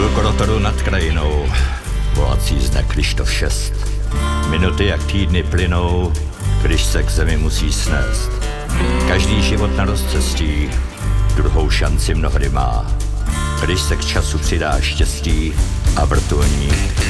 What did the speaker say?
Rotoru nad krajinou, volací zde Kryštof 6. Minuty jak týdny plynou, když se k zemi musí snést. Každý život na rozcestí druhou šanci mnohdy má, když se k času přidá štěstí a vrtulník